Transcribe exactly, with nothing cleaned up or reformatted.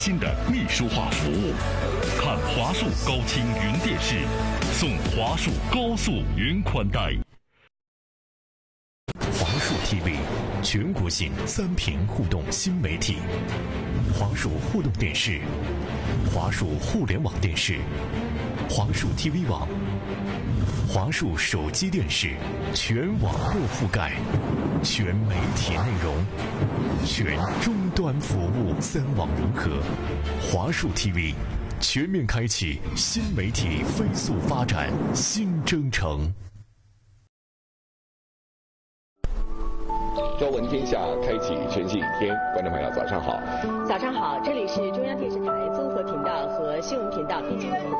新的秘书化服务，看华数高清云电视，送华数高速云宽带。 华数 T V 全国性三屏互动新媒体，华数互动电视、华数互联网电视、华数 T V 网、华数手机电视，全网络覆盖，全媒体内容，全终端服务，三网融合。华数 T V 全面开启新媒体飞速发展新征程。 朝闻天下，开启全新一天。观众朋友，早上好！ 早上好，这里是中央电视台综合频道和新闻频道编辑部。